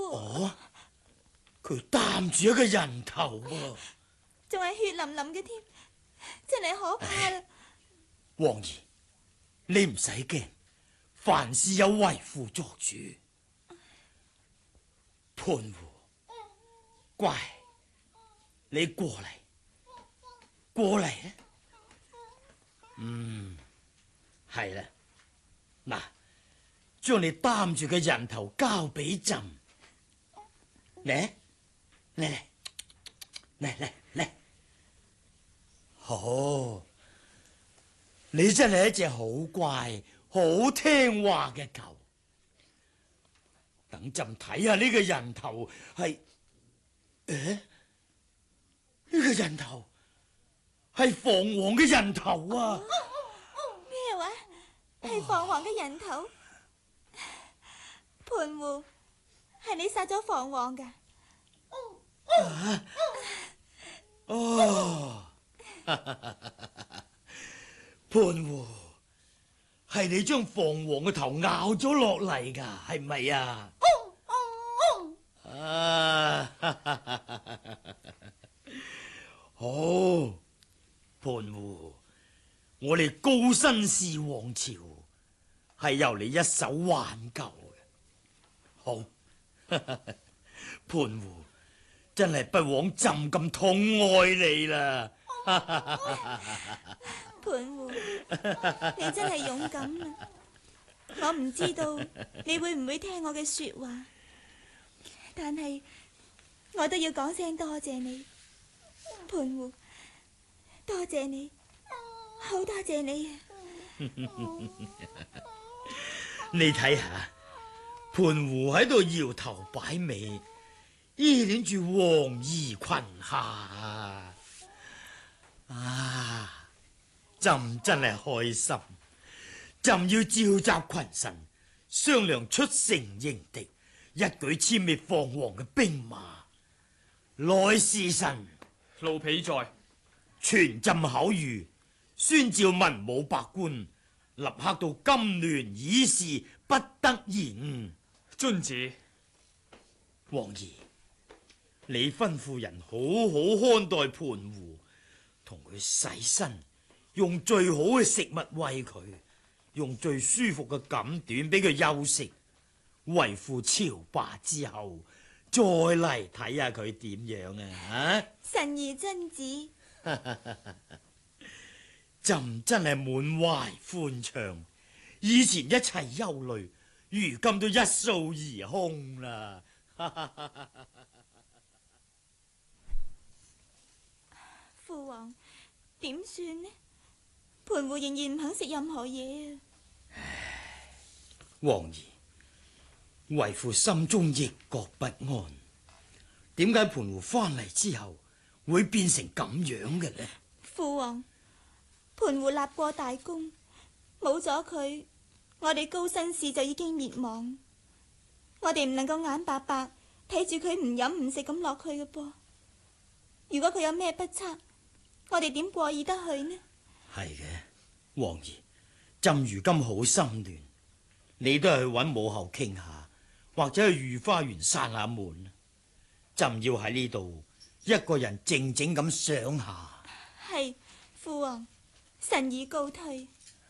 哦，佢擔住一個人頭喎， 仲係血淋淋嘅添，真係可怕啦！ 王兒，你唔使驚，凡事有為父作主。潘胡，乖，你過嚟，過嚟啊！係啦，嗱，將你擔住嘅人頭交俾朕，嚟嚟嚟，好，你真係一隻好乖、好聽話嘅狗。等朕睇下呢個人頭係，呢個人頭係房王嘅人頭啊！ 咩話？係房王嘅人頭？盤胡，係你殺咗房王噶？ 哦，潘胡，係你將房王嘅頭咬咗落嚟噶，係咪啊？好，潘胡，我哋高辛氏王朝係由你一手挽救嘅。好，潘胡真係不枉朕咁痛愛你啦。 盤胡，你真係勇敢啊！我唔知道你會唔會聽我嘅說話，但係我都要講聲多謝你，盤胡，多謝你，好多謝你啊！ 你睇下，盤胡喺度搖頭擺尾，依戀住王兒裙下啊！朕真係開心，朕要召集群臣商量出城迎敵，一舉殲滅房王嘅兵馬。來時臣， 奴婢在， 傳朕口諭，宣召文武百官立刻到金鑾議事，不得延誤。 遵旨。 王兒，你吩咐人好好看待盤胡，同佢洗身，用最好嘅食物餵佢，用最舒服嘅錦緞俾佢休息。為父朝罷之後，再嚟睇下佢點樣啊！ 臣兒遵旨。 朕真係滿懷歡暢，以前一切憂慮，如今都一掃而空啦。 父王，點算呢？盤胡仍然唔肯食任何嘢啊！ 王兒，為父心中亦覺不安，點解盤胡翻嚟之後會變成咁樣嘅呢？ 父王，盤胡立過大功，冇咗佢，我哋高辛氏就已經滅亡。我哋唔能夠眼白白睇住佢唔飲唔食咁落去嘅噃。如果佢有咩不測，我哋點過意得去呢？ 係嘅，王兒，朕如今好心亂，你都係去揾母后傾下，或者去御花園散下悶。朕要喺呢度一個人靜靜咁想下。 係，父王，臣已告退。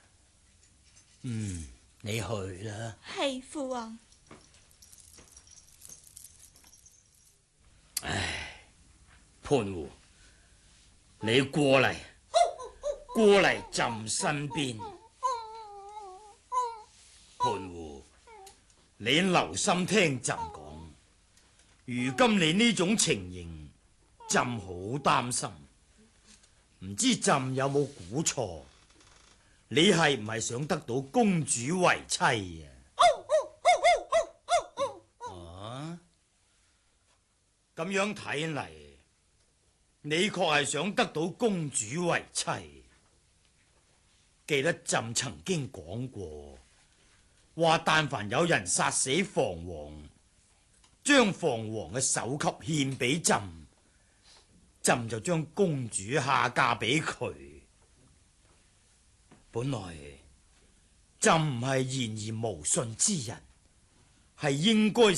你去啦。 係，父王。 唉，盤胡，你過嚟，過嚟朕身邊。盤胡，你留心聽朕講。如今你呢種情形，朕好擔心。唔知朕有冇估錯？你係唔係想得到公主為妻啊？咁樣睇嚟，你確係想得到公主為妻。記得朕曾經講過，話但凡有人殺死房王，將房王嘅首級獻俾朕，朕就將公主下嫁俾佢。本來朕唔係言而無信之人，係應該